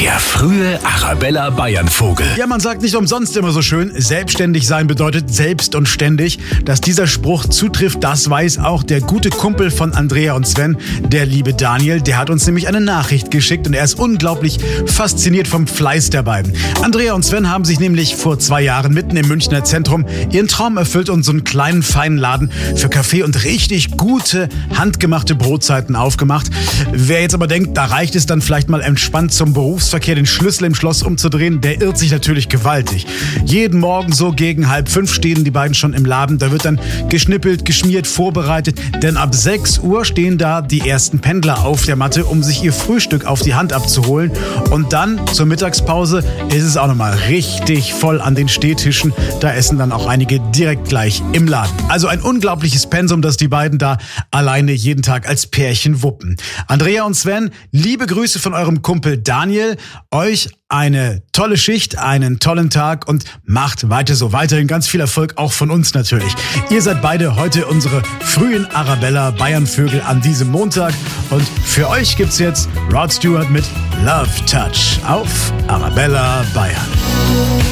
Der frühe Arabella Bayern-Vogel. Ja, man sagt nicht umsonst immer so schön, selbstständig sein bedeutet selbst und ständig. Dass dieser Spruch zutrifft, das weiß auch der gute Kumpel von Andrea und Sven, der liebe Daniel. Der hat uns nämlich eine Nachricht geschickt und er ist unglaublich fasziniert vom Fleiß der beiden. Andrea und Sven haben sich nämlich vor 2 Jahren mitten im Münchner Zentrum ihren Traum erfüllt und so einen kleinen, feinen Laden für Kaffee und richtig gute, handgemachte Brotzeiten aufgemacht. Wer jetzt aber denkt, da reicht es dann vielleicht mal entspannt zum Berufsverkehr den Schlüssel im Schloss umzudrehen, der irrt sich natürlich gewaltig. Jeden Morgen so gegen 4:30 stehen die beiden schon im Laden. Da wird dann geschnippelt, geschmiert, vorbereitet. Denn ab 6 Uhr stehen da die ersten Pendler auf der Matte, um sich ihr Frühstück auf die Hand abzuholen. Und dann zur Mittagspause ist es auch nochmal richtig voll an den Stehtischen. Da essen dann auch einige direkt gleich im Laden. Also ein unglaubliches Pensum, das die beiden da alleine jeden Tag als Pärchen wuppen. Andrea und Sven, liebe Grüße von eurem Kumpel Daniel. Euch eine tolle Schicht, einen tollen Tag und macht weiter so. Weiterhin ganz viel Erfolg, auch von uns natürlich. Ihr seid beide heute unsere frühen Arabella Bayern-Vögel an diesem Montag. Und für euch gibt's jetzt Rod Stewart mit Love Touch auf Arabella Bayern.